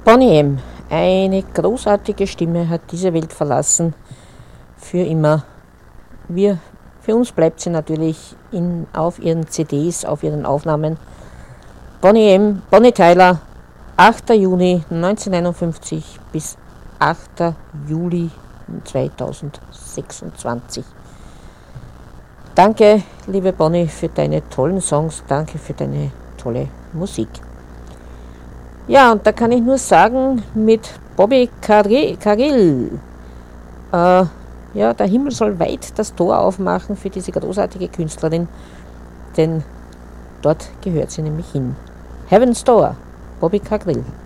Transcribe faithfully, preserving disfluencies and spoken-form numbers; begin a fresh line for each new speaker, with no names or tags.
Boney M., eine großartige Stimme, hat diese Welt verlassen, für immer. Wir, für uns bleibt sie natürlich in, auf ihren C Ds, auf ihren Aufnahmen. Boney M., Bonnie Tyler, achter Juni neunzehnhunderteinundfünfzig bis achter Juli zweitausendsechsundzwanzig. Danke, liebe Bonnie, für deine tollen Songs, danke für deine tolle Musik. Ja, und da kann ich nur sagen, mit Bobby Cargill, äh, ja, der Himmel soll weit das Tor aufmachen für diese großartige Künstlerin, denn dort gehört sie nämlich hin. Heaven's Door, Bobby Cargill.